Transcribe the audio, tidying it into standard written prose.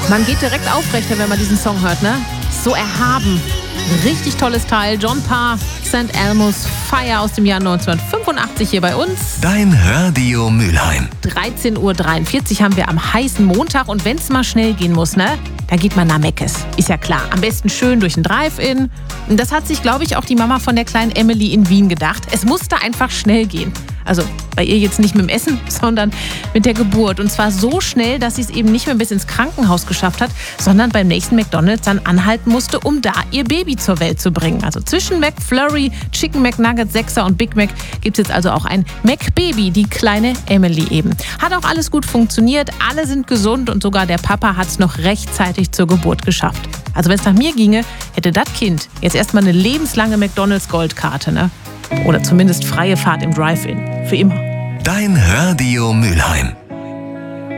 Man geht direkt aufrechter, wenn man diesen Song hört, ne? So erhaben. Richtig tolles Teil. John Parr, St. Elmo's Fire aus dem Jahr 1985 hier bei uns. Dein Radio Mülheim. 13:43 Uhr haben wir am heißen Montag. Und wenn es mal schnell gehen muss, ne? Da geht man nach Meckes. Ist ja klar. Am besten schön durch den Drive-In. Und das hat sich, glaube ich, auch die Mama von der kleinen Emily in Wien gedacht. Es musste einfach schnell gehen. Also bei ihr jetzt nicht mit dem Essen, sondern mit der Geburt. Und zwar so schnell, dass sie es eben nicht mehr bis ins Krankenhaus geschafft hat, sondern beim nächsten McDonald's dann anhalten musste, um da ihr Baby zur Welt zu bringen. Also zwischen McFlurry, Chicken McNugget, Sechser und Big Mac gibt es jetzt also auch ein McBaby, die kleine Emily eben. Hat auch alles gut funktioniert, alle sind gesund und sogar der Papa hat es noch rechtzeitig zur Geburt geschafft. Also wenn es nach mir ginge, hätte das Kind jetzt erstmal eine lebenslange McDonald's Goldkarte, ne? Oder zumindest freie Fahrt im Drive-In. Für immer. Dein Radio Mülheim.